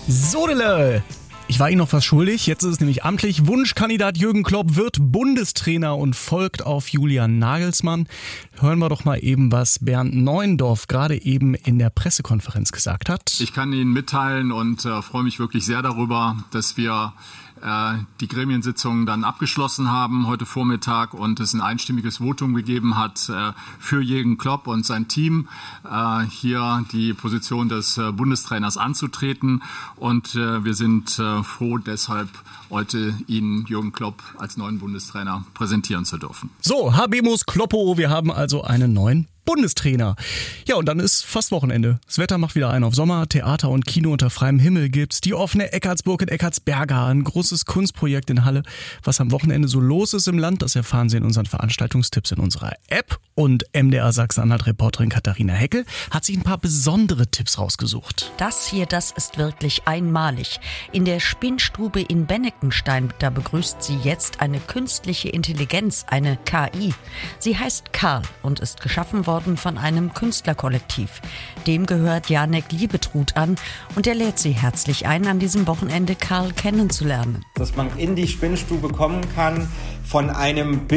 Sodele! Ich war Ihnen noch was schuldig, jetzt ist es nämlich amtlich. Wunschkandidat Jürgen Klopp wird Bundestrainer und folgt auf Julian Nagelsmann. Hören wir doch mal eben, was Bernd Neuendorf gerade eben in der Pressekonferenz gesagt hat. Ich kann Ihnen mitteilen und freue mich wirklich sehr darüber, dass wir die Gremiensitzung dann abgeschlossen haben heute Vormittag und es ein einstimmiges Votum gegeben hat für Jürgen Klopp und sein Team, hier die Position des Bundestrainers anzutreten. Und wir sind froh, deshalb heute Ihnen Jürgen Klopp als neuen Bundestrainer präsentieren zu dürfen. So, habemus Kloppo, wir haben also einen neuen Bundestrainer. Ja, und dann ist fast Wochenende. Das Wetter macht wieder einen auf Sommer. Theater und Kino unter freiem Himmel gibt's. Die offene Eckartsburg in Eckartsberga, ein großes Kunstprojekt in Halle. Was am Wochenende so los ist im Land, das erfahren Sie in unseren Veranstaltungstipps in unserer App. Und MDR Sachsen-Anhalt-Reporterin Katharina Heckel hat sich ein paar besondere Tipps rausgesucht. Das ist wirklich einmalig. In der Spinnstube in Benneckenstein, da begrüßt sie jetzt eine künstliche Intelligenz, eine KI. Sie heißt Karl und ist geschaffen worden von einem Künstlerkollektiv. Dem gehört Janek Liebetrud an und er lädt sie herzlich ein, an diesem Wochenende Karl kennenzulernen. Dass man in die Spinnstube kommen kann, von einem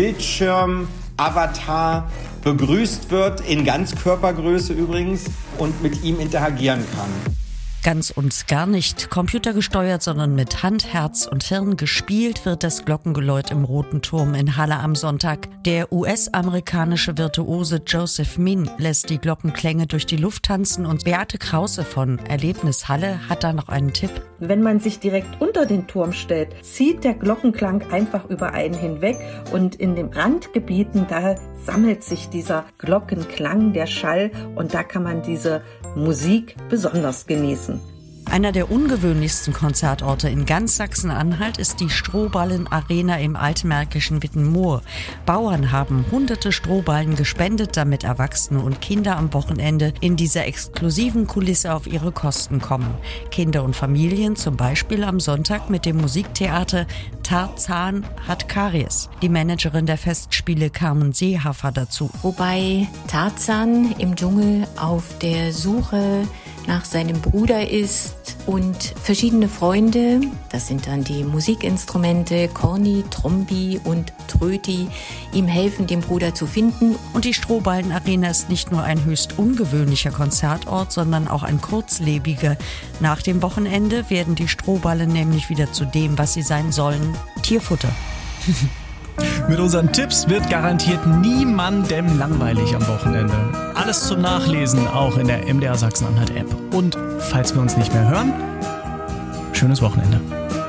Bildschirm-Avatar begrüßt wird, in Ganzkörpergröße übrigens, und mit ihm interagieren kann. Ganz und gar nicht computergesteuert, sondern mit Hand, Herz und Hirn gespielt wird das Glockengeläut im Roten Turm in Halle am Sonntag. Der US-amerikanische Virtuose Joseph Min lässt die Glockenklänge durch die Luft tanzen und Beate Krause von Erlebnis Halle hat da noch einen Tipp. Wenn man sich direkt unter den Turm stellt, zieht der Glockenklang einfach über einen hinweg und in den Randgebieten, da sammelt sich dieser Glockenklang, der Schall, und da kann man diese Musik besonders genießen. Einer der ungewöhnlichsten Konzertorte in ganz Sachsen-Anhalt ist die Strohballen-Arena im altmärkischen Wittenmoor. Bauern haben hunderte Strohballen gespendet, damit Erwachsene und Kinder am Wochenende in dieser exklusiven Kulisse auf ihre Kosten kommen. Kinder und Familien zum Beispiel am Sonntag mit dem Musiktheater Tarzan hat Karies. Die Managerin der Festspiele Carmen Seehafer dazu. Wobei Tarzan im Dschungel auf der Suche nach seinem Bruder ist und verschiedene Freunde, das sind dann die Musikinstrumente Korni, Trombi und Tröti, ihm helfen, den Bruder zu finden. Und die Strohballen-Arena ist nicht nur ein höchst ungewöhnlicher Konzertort, sondern auch ein kurzlebiger. Nach dem Wochenende werden die Strohballen nämlich wieder zu dem, was sie sein sollen: Tierfutter. Mit unseren Tipps wird garantiert niemandem langweilig am Wochenende. Alles zum Nachlesen auch in der MDR Sachsen-Anhalt App. Und falls wir uns nicht mehr hören, schönes Wochenende.